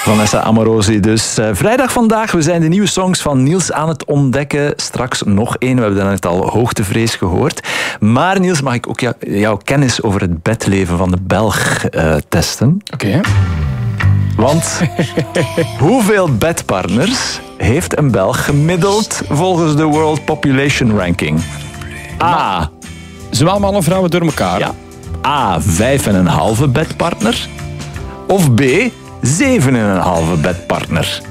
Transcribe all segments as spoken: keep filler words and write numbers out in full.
Vanessa Amorosi dus. Uh, vrijdag vandaag, we zijn de nieuwe songs van Niels aan het ontdekken. Straks nog één, we hebben net al Hoogtevrees gehoord. Maar Niels, mag ik ook jou, jouw kennis over het bedleven van de Belg uh, testen? Oké. Okay. Want hoeveel bedpartners heeft een Belg gemiddeld volgens de World Population Ranking? A. Zowel mannen en vrouwen door elkaar? Ja. A. Vijf en een halve bedpartner. Of B. Zeven en een halve bedpartner.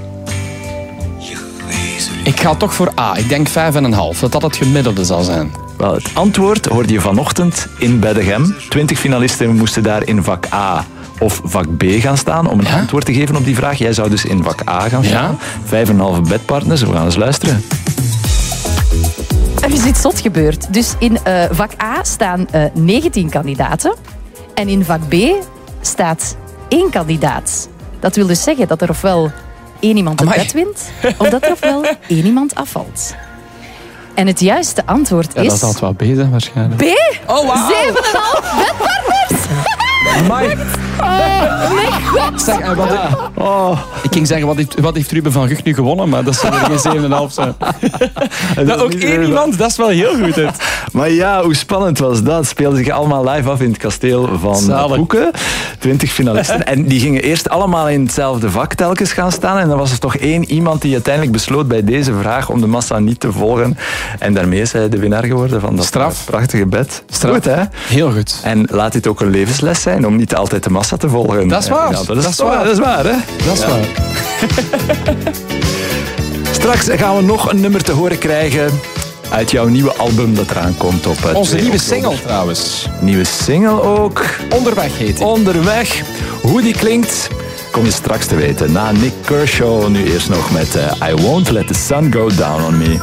Ik ga toch voor A. Ik denk vijf en een half. Dat dat het gemiddelde zal zijn. Wel, het antwoord hoorde je vanochtend in Beddegem. Twintig finalisten moesten daar in vak A of vak B gaan staan om een ja? antwoord te geven op die vraag. Jij zou dus in vak A gaan staan. Ja? Vijf en een halve bedpartners. We gaan eens luisteren. Er is iets zot gebeurd. Dus in uh, vak A staan uh, negentien kandidaten. En in vak B staat één kandidaat. Dat wil dus zeggen dat er ofwel één iemand het bed wint, of dat er ofwel één iemand afvalt. En het juiste antwoord ja, is... dat zal het wel B zijn waarschijnlijk. B? Oh, wow. Zeven en een half bedpartners! Amai. Oh, nee, goed. Zeg, en wat ja. oh. Ik ging zeggen, wat heeft, wat heeft Ruben van Gucht nu gewonnen? Maar dat zal er geen zeven en een half zijn. Dat ook één iemand, dat is wel heel goed. Het. Maar ja, hoe spannend was dat? Het speelde zich allemaal live af in het kasteel van Zalig. Hoeken. Twintig finalisten. En die gingen eerst allemaal in hetzelfde vak telkens gaan staan. En dan was er toch één iemand die uiteindelijk besloot bij deze vraag om de massa niet te volgen. En daarmee is hij de winnaar geworden van dat Straf. prachtige bed. Straf. Goed, hè? Heel goed. En laat dit ook een levensles zijn om niet altijd de massa te volgen. Dat is waar. Ja, dat, is dat is waar. waar. Dat is waar, hè? Dat is ja. waar. Straks gaan we nog een nummer te horen krijgen uit jouw nieuwe album dat eraan komt op uh, Onze nieuwe oktober. single trouwens. Nieuwe single ook. Onderweg heet die. Onderweg. Hoe die klinkt, kom je straks te weten. Na Nick Kershaw nu eerst nog met uh, I Won't Let the Sun Go Down on Me.